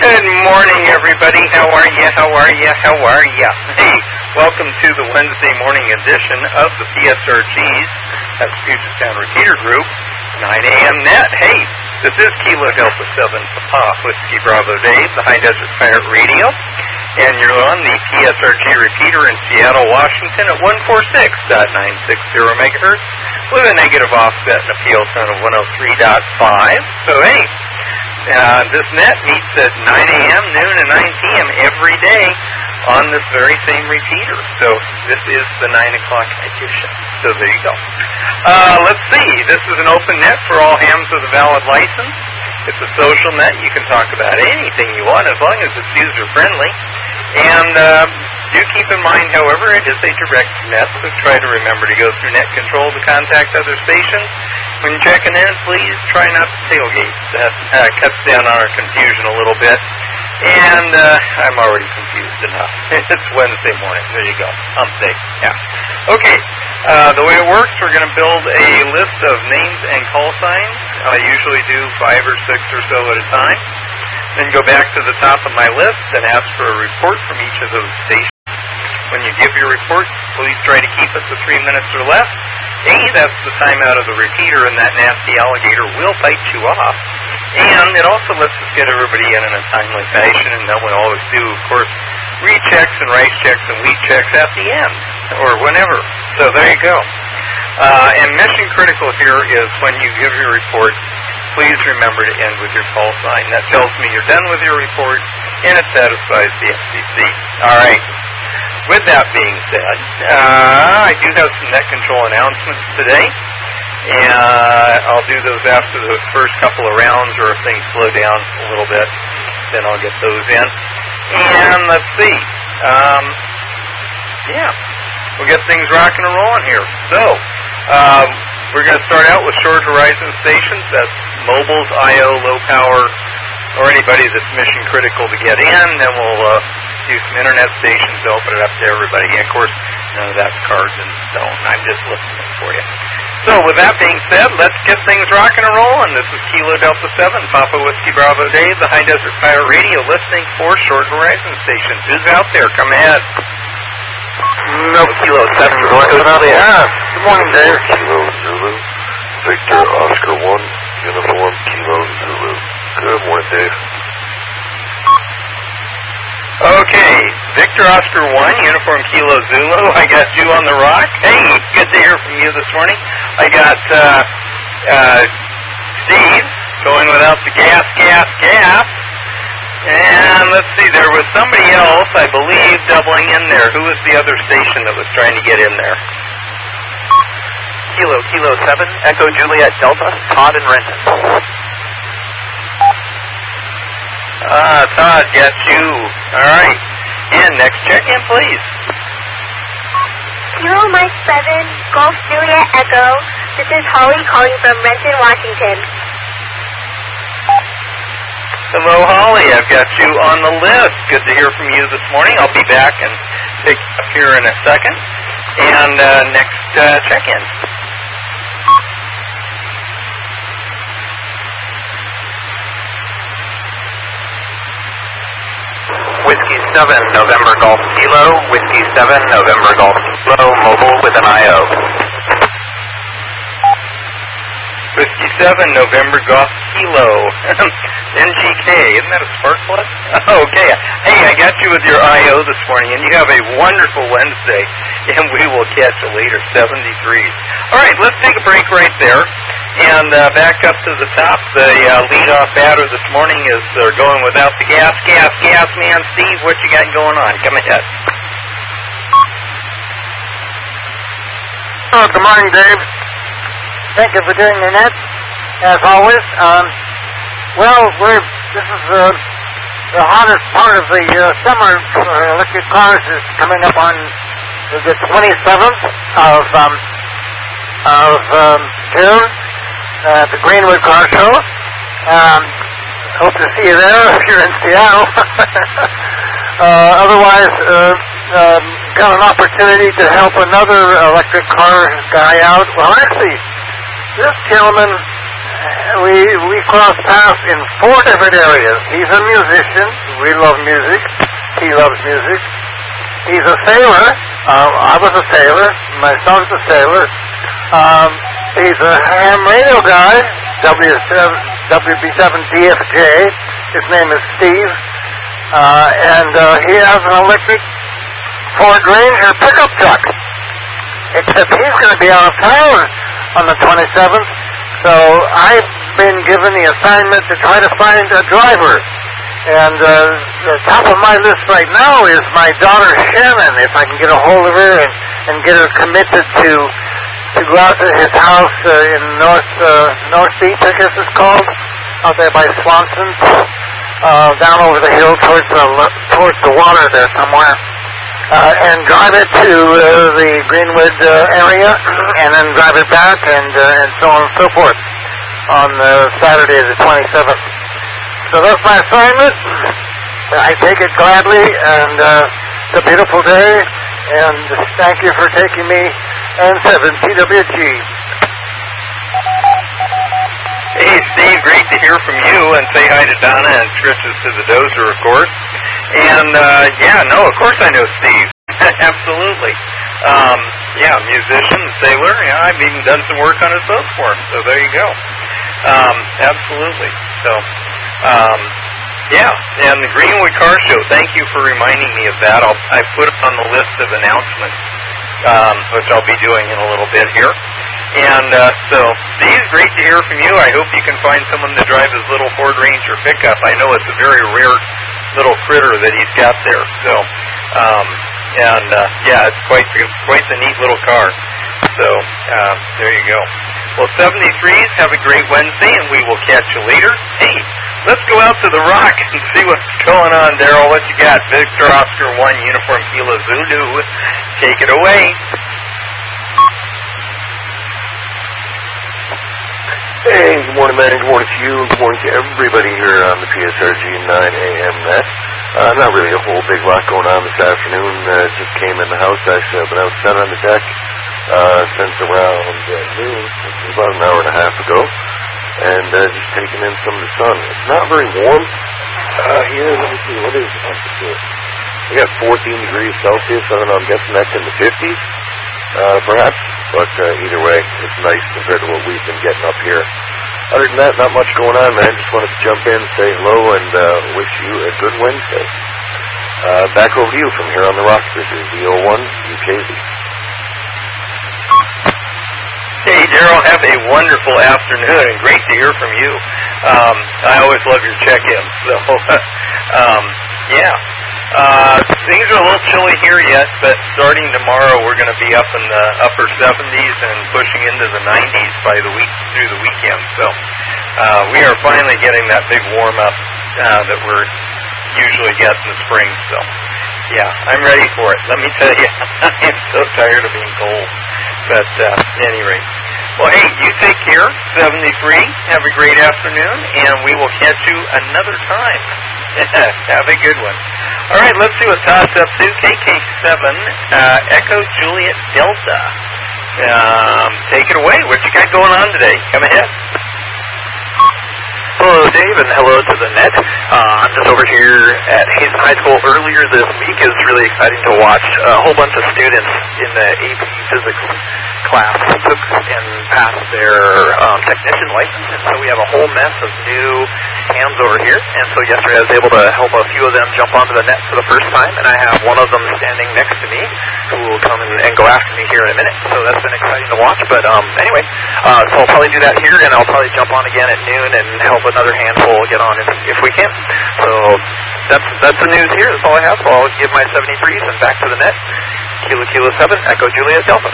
Good morning, everybody. How are you? How are you? How are you? Hey, welcome to the Wednesday morning edition of the PSRGs. That's Puget Sound Repeater Group, 9 a.m. net. Hey, this is Kilo Delta 7 Papa Whiskey Bravo Dave, the High Desert Pirate Radio, and you're on the PSRG repeater in Seattle, Washington at 146.960 megahertz with a negative offset and a PL tone of 103.5. So, hey, this net meets at 9 a.m., noon, and 9 p.m. every day on this very same repeater. So this is the 9 o'clock edition. So there you go. Let's see. This is an open net for all hams with a valid license. It's a social net. You can talk about anything you want as long as it's user-friendly. And do keep in mind, however, it is a direct net, so try to remember to go through net control to contact other stations. When checking in, please try not to tailgate. That cuts down our confusion a little bit. And I'm already confused enough. It's Wednesday morning. There you go. Hump day. Yeah. Okay. The way it works, we're going to build a list of names and call signs. I usually do 5 or 6 or so at a time. Then go back to the top of my list and ask for a report from each of those stations. When you give your report, please try to keep it to 3 minutes or less. That's the time out of the repeater, and that nasty alligator will bite you off. And it also lets us get everybody in a timely fashion, and then we always do, of course, rechecks and rice checks and wheat checks at the end, or whenever. So there you go. And mission critical here is when you give your report, please remember to end with your call sign. That tells me you're done with your report, and it satisfies the FCC. All right. With that being said, I do have some net control announcements today, and I'll do those after the first couple of rounds, or if things slow down a little bit, then I'll get those in. And let's see. We'll get things rocking and rolling here. So, we're going to start out with short horizon stations. That's mobiles, IO, low power, or anybody that's mission critical to get in. Then we'll do some internet stations to open it up to everybody. And of course, none of that's cards in stone. I'm just listening for you. So with that being said, let's get things rocking and rolling. This is Kilo Delta 7, Papa Whiskey Bravo Dave, the High Desert Pirate Radio, listening for short horizon stations. Who's out there? Come ahead. No, Kilo 7, going to the air. Good morning, Dave. Kilo Zulu, Victor Oscar 1, Uniform Kilo Zulu. Good morning, Dave. Okay, Victor Oscar 1, Uniform Kilo Zulu. I got you on the rock. Hey, good to hear from you this morning. I got Steve going without the gas. And let's see, there was somebody else, I believe, doubling in there. Who was the other station that was trying to get in there? Kilo 7, Echo Juliet Delta, Todd and Renton. Todd, got you. All right. And next check-in, please. Kilo Mike 7, Golf Juliet Echo. This is Holly calling from Renton, Washington. Hello, Holly. I've got you on the list. Good to hear from you this morning. I'll be back and pick up here in a second. And next check-in. Whiskey 7, November Golf Kilo. Whiskey 7, November Golf Kilo, mobile with an IO. Whiskey 7, November Golf Kilo. NGK, isn't that a spark plug? Okay. Hey, I got you with your IO this morning, and you have a wonderful Wednesday, and we will catch a later 73s. All right, let's take a break right there, and back up to the top. The lead-off batter this morning is going without the gas man. Steve, what you got going on? Come ahead. Oh, good morning, Dave. Thank you for doing the net, as always. This is the hottest part of the summer for electric cars is coming up on the 27th of June at the Greenwood Car Show. Hope to see you there if you're in Seattle. Otherwise, got an opportunity to help another electric car guy out. Well, actually, this gentleman we cross paths in 4 different areas. He's a musician. We love music. He loves music. He's a sailor. I was a sailor. My son's a sailor. He's a ham radio guy, WB7DFJ. His name is Steve. And he has an electric Ford Ranger pickup truck. Except he's going to be out of town on the 27th. So I've been given the assignment to try to find a driver. And the top of my list right now is my daughter Shannon, if I can get a hold of her and get her committed to go out to his house in North Beach, I guess it's called, out there by Swanson, down over the hill towards the water there somewhere, and drive it to the Greenwood area, and then drive it back, and so on and so forth on Saturday the 27th. So that's my assignment. I take it gladly, and it's a beautiful day, and thank you for taking me N7 TWG. Hey, Steve, great to hear from you, and say hi to Donna and Trisha to the Dozer, of course. And, of course I know Steve. Absolutely. Musician, sailor. Yeah, I've even done some work on his boat for him, so there you go. Absolutely. So, and the Greenwood Car Show, thank you for reminding me of that. I put it on the list of announcements, which I'll be doing in a little bit here. And so, Steve, great to hear from you. I hope you can find someone to drive his little Ford Ranger pickup. I know it's a very rare little critter that he's got there. So, it's quite the neat little car. So, there you go. Well, 73s, have a great Wednesday, and we will catch you later. Hey, let's go out to the Rock and see what's going on, Daryl. What you got? Victor Oscar 1, Uniform Kilo Zulu. Take it away. Hey, good morning, man. Good morning to you. Good morning to everybody here on the PSRG 9 AM net. Not really a whole big lot going on this afternoon. Just came in the house. Actually, I've been outside on the deck since around noon, about an hour and a half ago, and just taking in some of the sun. It's not very warm here. Let me see, what is the temperature? We got 14 degrees Celsius. I don't know, I'm guessing that's in the 50s, perhaps, but either way, it's nice compared to what we've been getting up here. Other than that, not much going on, man. Just wanted to jump in, say hello, and wish you a good Wednesday. Back over to you from here on the Rock. This is the 01 UKZ. Hey, Daryl, have a wonderful afternoon, and great to hear from you. I always love your check-ins. So, things are a little chilly here yet, but starting tomorrow, we're going to be up in the upper 70s and pushing into the 90s by through the weekend. So, we are finally getting that big warm-up that we're usually get in the spring. So, yeah, I'm ready for it. Let me tell you, I'm so tired of being cold. But at any rate, well, hey, you take care. 73. Have a great afternoon, and we will catch you another time. Have a good one. All right, let's see what Todd's up to. KK7, Echo Juliet Delta. Take it away. What you got going on today? Come ahead. Hello, Dave, and hello to the net. I'm just over here at Hazen High School earlier this week. It was really exciting to watch a whole bunch of students in the AP Physics class took and passed their technician license, and so we have a whole mess of new hands over here. And so yesterday I was able to help a few of them jump onto the net for the first time, and I have one of them standing next to me who will come and go after me here in a minute. So that's been exciting to watch. But anyway, so I'll probably do that here, and I'll probably jump on again at noon and help another handful get on if we can. So that's the news here. That's all I have. So I'll give my 73s and back to the net. Kilo 7, Echo Juliet Delta.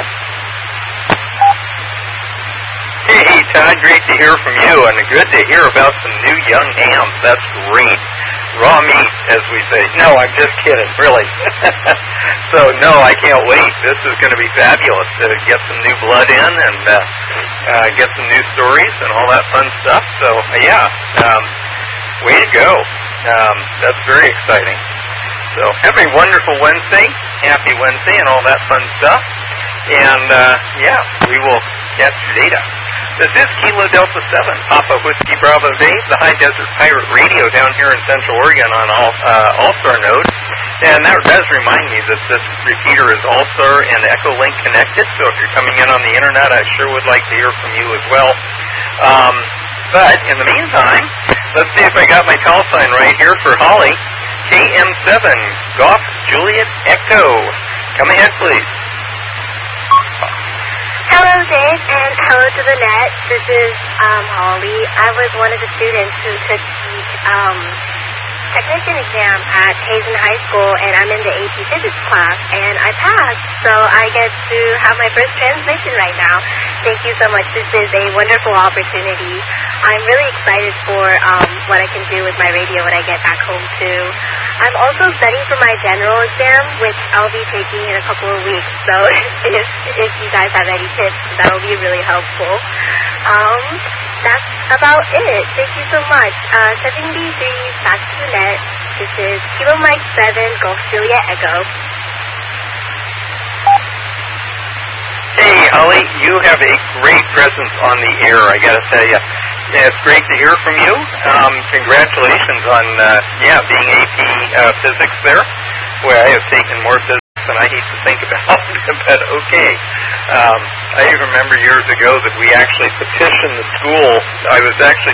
Hey, Todd, great to hear from you, and good to hear about some new young hams. That's great. Raw meat, as we say. No, I'm just kidding, really. So, no, I can't wait. This is going to be fabulous to get some new blood in and get some new stories and all that fun stuff. So, way to go. That's very exciting. So, have a wonderful Wednesday, happy Wednesday, and all that fun stuff. And, we will catch you later. This is Kilo Delta 7, Papa Whiskey Bravo Dave, the High Desert Pirate Radio down here in Central Oregon on All-Star node. And that does remind me that this repeater is All-Star and Echolink connected, so if you're coming in on the internet, I sure would like to hear from you as well. But in the meantime, let's see if I got my call sign right here for Holly. KM7, Golf Juliet Echo. Come ahead, please. Hello, Dave, and hello to the net. This is Holly. I was one of the students who took the technician exam at Hazen High School, and I'm in the AP Physics class, and I passed, so I get to have my first transmission right now. Thank you so much. This is a wonderful opportunity. I'm really excited for what I can do with my radio when I get back home, too. I'm also studying for my general exam, which I'll be taking in a couple of weeks, so if you guys have any tips, that'll be really helpful. That's about it. Thank you so much. 73 back to the net. This is Kilo Mike 7, Golf Juliet Echo. Hey, Holly, you have a great presence on the air, I gotta tell you. It's great to hear from you. Congratulations on, being AP Physics there, where I have taken more physics than I hate to think about, but okay. I remember years ago that we actually petitioned the school. I was actually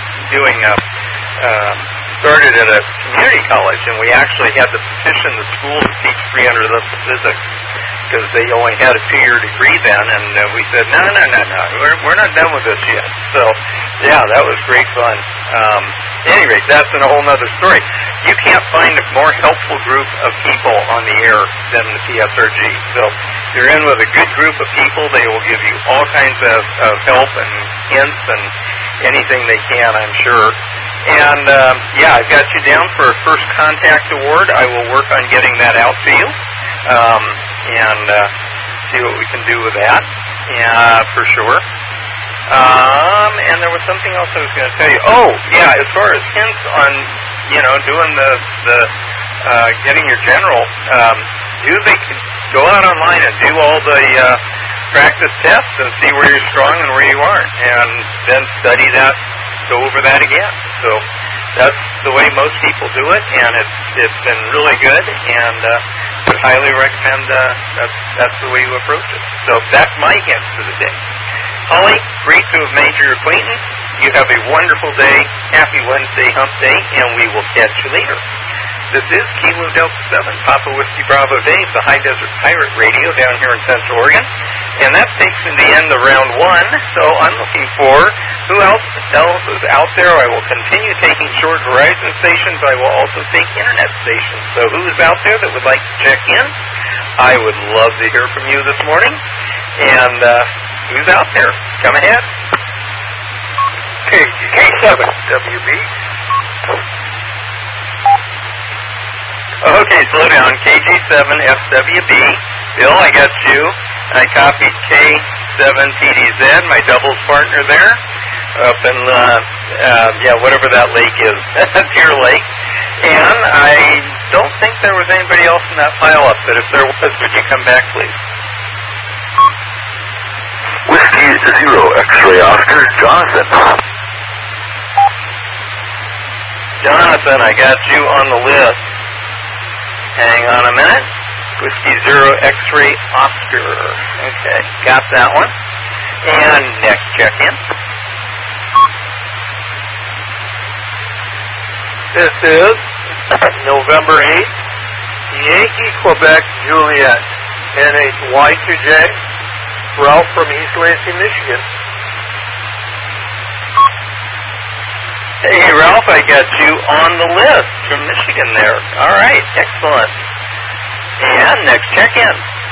started at a community college, and we actually had to petition the school to teach 300 levels of physics because they only had a 2-year degree then, and we said, no, we're not done with this yet. So, yeah, that was great fun. Anyway, that's a whole other story. You can't find a more helpful group of people on the air than the PSRG. So you're in with a good group of people. They will give you all kinds of help and hints and anything they can, I'm sure. And, I've got you down for a First Contact Award. I will work on getting that out to you and see what we can do with that, for sure. And there was something else I was going to tell you. Oh, yeah, as far as hints on, doing the getting your general, go out online and do all the practice tests and see where you're strong and where you aren't, and then study that, go over that again. So that's the way most people do it, and it's been really good, and would highly recommend that's the way you approach it. So that's my hint for the day. Holly, great to have made your acquaintance. You have a wonderful day. Happy Wednesday hump day, and we will catch you later. This is Kilo Delta 7, Papa Whiskey Bravo Dave, the High Desert Pirate Radio down here in Central Oregon. And that takes me to the end of round 1, so I'm looking for who else is out there. I will continue taking short horizon stations. I will also take internet stations. So who is out there that would like to check in? I would love to hear from you this morning. And who's out there? Come ahead. K7 WB. Okay, slow down. KG7 FWB. Bill, I got you. I copied K7TDZ, my doubles partner there, up in, whatever that lake is, Deer Lake. And I don't think there was anybody else in that pile up, but if there was, would you come back, please? Whiskey 0 X-ray Oscar, Jonathan. Jonathan, I got you on the list. Hang on a minute. Whiskey 0 X-ray Oscar. Okay, got that one. And next check-in. This is November 8th, Yankee Quebec Juliet, NHY2J, Ralph from East Lansing, Michigan. Hey, Ralph, I got you on the list from Michigan there. All right, excellent. And next check-in.